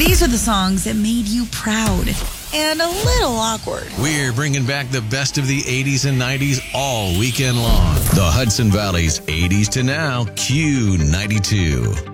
These are the songs that made you proud and a little awkward. We're bringing back the best of the 80s and 90s all weekend long. The Hudson Valley's 80s to Now Q92.